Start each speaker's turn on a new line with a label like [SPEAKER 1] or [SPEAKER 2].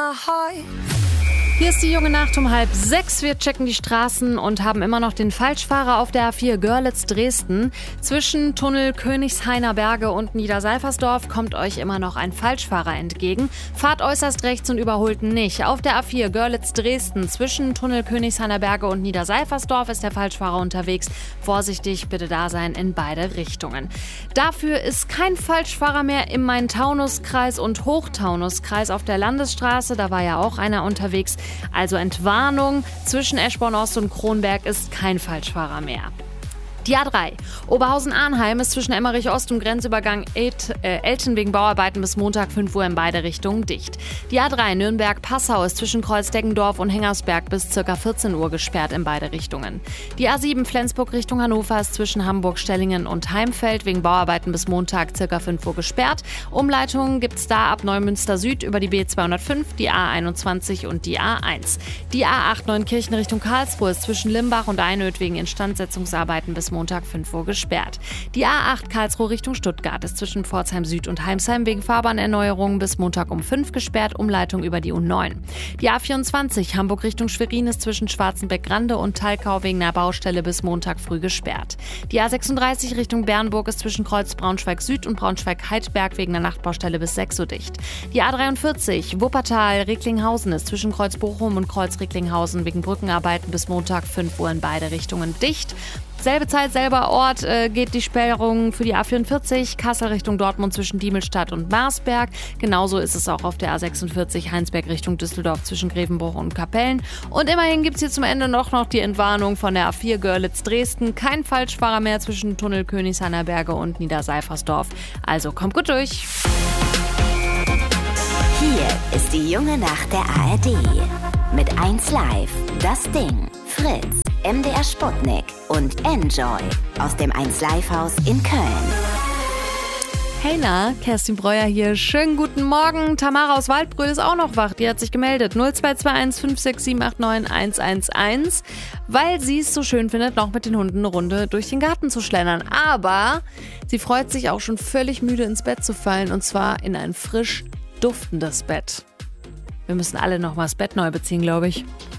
[SPEAKER 1] Hier ist die junge Nacht um 5:30. Wir checken die Straßen und haben immer noch den Falschfahrer auf der A4 Görlitz-Dresden. Zwischen Tunnel Königshainer Berge und Niederseifersdorf kommt euch immer noch ein Falschfahrer entgegen. Fahrt äußerst rechts und überholt nicht. Auf der A4 Görlitz-Dresden zwischen Tunnel Königshainer Berge und Niederseifersdorf ist der Falschfahrer unterwegs. Vorsichtig bitte da sein in beide Richtungen. Dafür ist kein Falschfahrer mehr im Main-Taunus-Kreis und Hochtaunuskreis auf der Landesstraße. Da war ja auch einer unterwegs. Also Entwarnung, zwischen Eschborn-Ost und Kronberg ist kein Falschfahrer mehr. Die A3 Oberhausen-Arnheim ist zwischen Emmerich-Ost und Grenzübergang Elten wegen Bauarbeiten bis Montag 5 Uhr in beide Richtungen dicht. Die A3 Nürnberg-Passau ist zwischen Kreuz-Deggendorf und Hengersberg bis ca. 14 Uhr gesperrt in beide Richtungen. Die A7 Flensburg Richtung Hannover ist zwischen Hamburg-Stellingen und Heimfeld wegen Bauarbeiten bis Montag ca. 5 Uhr gesperrt. Umleitungen gibt es da ab Neumünster Süd über die B205, die A21 und die A1. Die A8 Neunkirchen Richtung Karlsruhe ist zwischen Limbach und Einöd wegen Instandsetzungsarbeiten bis Montag 5 Uhr gesperrt. Die A8 Karlsruhe Richtung Stuttgart ist zwischen Pforzheim Süd und Heimsheim wegen Fahrbahnerneuerungen bis Montag um 5 gesperrt, Umleitung über die U9. Die A24 Hamburg Richtung Schwerin ist zwischen Schwarzenbeck-Grande und Thalkau wegen einer Baustelle bis Montag früh gesperrt. Die A36 Richtung Bernburg ist zwischen Kreuz Braunschweig Süd und Braunschweig-Heidberg wegen einer Nachtbaustelle bis 6 Uhr dicht. Die A43 Wuppertal-Recklinghausen ist zwischen Kreuz Bochum und Kreuz Recklinghausen wegen Brückenarbeiten bis Montag 5 Uhr in beide Richtungen dicht. Selbe Zeit, selber Ort geht die Sperrung für die A44 Kassel Richtung Dortmund zwischen Diemelstadt und Marsberg. Genauso ist es auch auf der A46 Heinsberg Richtung Düsseldorf zwischen Grevenbruch und Kapellen. Und immerhin gibt es hier zum Ende noch die Entwarnung von der A4 Görlitz-Dresden. Kein Falschfahrer mehr zwischen Tunnel Königshainer Berge und Niederseifersdorf. Also kommt gut durch.
[SPEAKER 2] Hier ist die junge Nacht der ARD. Mit 1Live, Das Ding, Fritz, MDR Sputnik und Enjoy aus dem 1Live-Haus in Köln.
[SPEAKER 1] Hey na, Kerstin Breuer hier. Schönen guten Morgen. Tamara aus Waldbröl ist auch noch wach. Die hat sich gemeldet. 0221 56789 111, weil sie es so schön findet, noch mit den Hunden eine Runde durch den Garten zu schlendern. Aber sie freut sich auch schon völlig müde ins Bett zu fallen, und zwar in ein frisch duftendes Bett. Wir müssen alle noch mal das Bett neu beziehen, glaube ich.